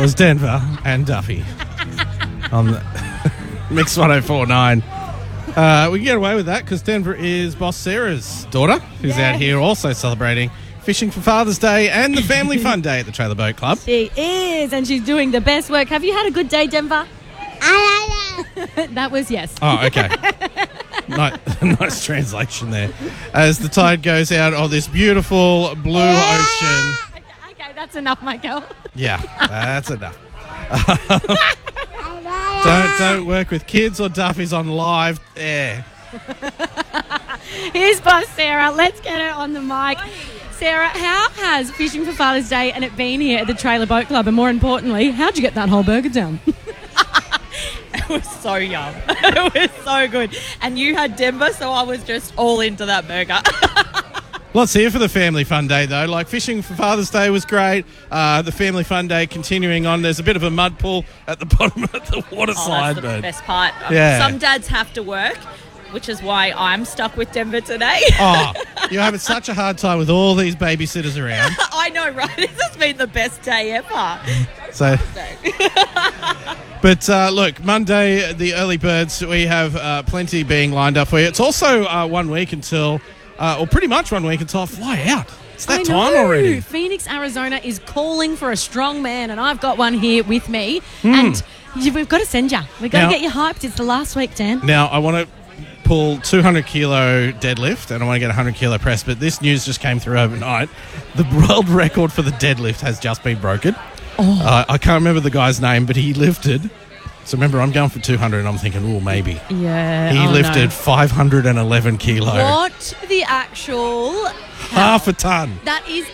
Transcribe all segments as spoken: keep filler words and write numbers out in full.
was Denver and Duffy on the Mix one oh four point nine. Uh, we can get away with that because Denver is Boss Sarah's daughter, who's Yeah. out here also celebrating fishing for Father's Day and the Family Fun Day at the Trailer Boat Club. She is, and she's doing the best work. Have you had a good day, Denver? That was yes. Oh, okay. nice, nice translation there. As the tide goes out on this beautiful blue ocean. Okay, that's enough, my girl. Yeah, that's enough. don't don't work with kids or Duffy's on live air. Here's Boss Sarah. Let's get her on the mic. Sarah, how has Fishing for Father's Day and it been here at the Trailer Boat Club? And more importantly, how'd you get that whole burger down? It was so yum. It was so good. And you had Denver, so I was just all into that burger. Lots here for the Family Fun Day, though. Like, Fishing for Father's Day was great. Uh, the Family Fun Day continuing on. There's a bit of a mud pool at the bottom of the water Oh, slide. that's the but best part. Yeah. Some dads have to work, which is why I'm stuck with Denver today. Oh, you're having such a hard time with all these babysitters around. I know, right? This has been the best day ever. So, but uh, look, Monday, the early birds, we have uh, plenty being lined up for you. It's also uh, one week until, uh, or pretty much one week until I fly out. It's that I time know. already. Phoenix, Arizona is calling for a strong man, and I've got one here with me. Hmm. And you- we've got to send you. We've got Now- to get you hyped. It's the last week, Dan. Now, I want to pull two hundred kilo deadlift and I want to get one hundred kilo press, but this news just came through overnight. The world record for the deadlift has just been broken. Oh. Uh, I can't remember the guy's name, but he lifted. So remember, I'm going for two hundred and I'm thinking, oh, maybe. Yeah. He oh, lifted no. five hundred eleven kilo. What the actual... Half a ton. That is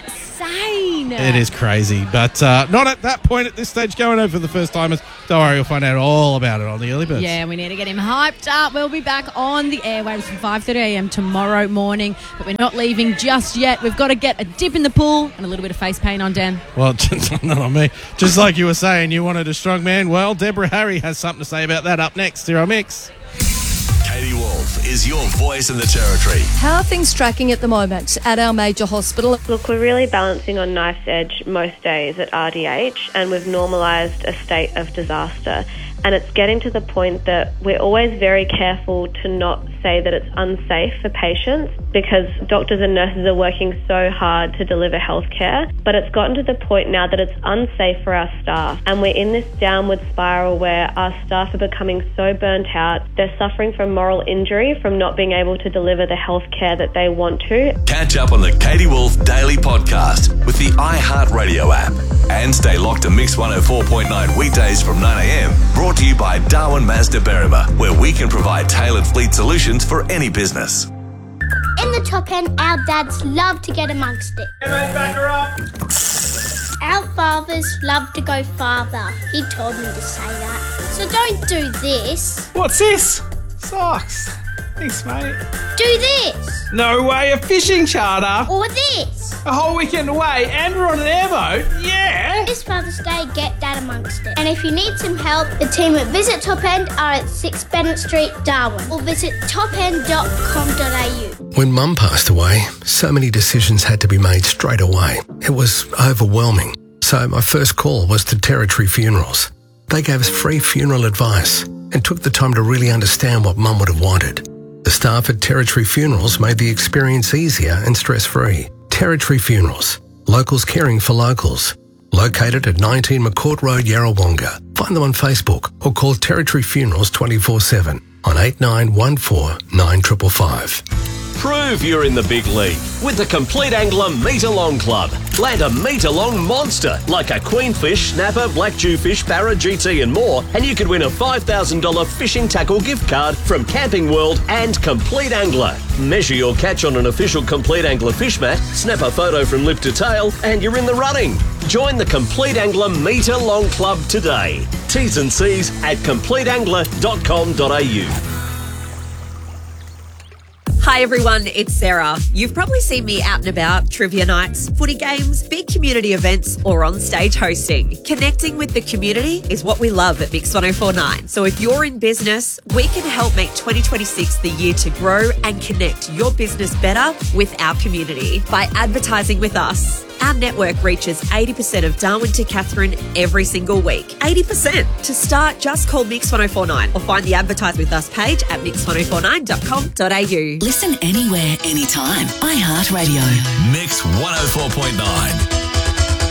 insane. It is crazy, but uh, not at that point at this stage. Going over for the first timers. Don't worry, you'll find out all about it on the early birds. Yeah, we need to get him hyped up. We'll be back on the airwaves from five thirty a.m. tomorrow morning, but we're not leaving just yet. We've got to get a dip in the pool and a little bit of face paint on, Dan. Well, not on me. Just like you were saying, you wanted a strong man. Well, Deborah Harry has something to say about that up next. Here on Mix. Katie Wolf is your voice in the territory. How are things tracking at the moment at our major hospital? Look, we're really balancing on knife's edge most days at R D H, and we've normalised a state of disaster. And it's getting to the point that we're always very careful to not say that it's unsafe for patients, because doctors and nurses are working so hard to deliver healthcare. But it's gotten to the point now that it's unsafe for our staff. And we're in this downward spiral where our staff are becoming so burnt out. They're suffering from moral injury from not being able to deliver the healthcare that they want to. Catch up on the Katie Wolf Daily Podcast with the iHeartRadio app. And stay locked to Mix one oh four point nine weekdays from nine a.m. Brought to you by Darwin Mazda Berrima, where we can provide tailored fleet solutions for any business. In the top end, our dads love to get amongst it. Everybody back her up. Our fathers love to go farther. He told me to say that. So don't do this. What's this? Socks. Thanks, mate. Do this. No way, a fishing charter. Or this. A whole weekend away and we're on an airboat. Yeah. This Father's Day, get Dad amongst it. And if you need some help, the team at Visit Top End are at six Bennett Street, Darwin. Or visit top end dot com dot a u. When Mum passed away, so many decisions had to be made straight away. It was overwhelming. So my first call was to Territory Funerals. They gave us free funeral advice and took the time to really understand what Mum would have wanted. The staff at Territory Funerals made the experience easier and stress-free. Territory Funerals. Locals caring for locals. Located at nineteen McCourt Road, Yarrawonga. Find them on Facebook or call Territory Funerals twenty-four seven on eight nine one four nine five five five. Prove you're in the big league with the Complete Angler Meter-Long Club. Land a meter-long monster like a queenfish, snapper, black jewfish, barra, G T and more, and you could win a five thousand dollars fishing tackle gift card from Camping World and Complete Angler. Measure your catch on an official Complete Angler fish mat, snap a photo from lip to tail, and you're in the running. Join the Complete Angler Meter-Long Club today. T's and C's at complete angler dot com dot a u. Hi everyone, it's Sarah. You've probably seen me out and about, trivia nights, footy games, big community events, or on stage hosting. Connecting with the community is what we love at Mix one oh four point nine. So if you're in business, we can help make twenty twenty-six the year to grow and connect your business better with our community by advertising with us. Our network reaches eighty percent of Darwin to Katherine every single week. eighty percent. To start, just call Mix one oh four nine or find the Advertise With Us page at mix one oh four nine dot com dot a u. Listen anywhere, anytime. iHeartRadio. Mix one oh four point nine.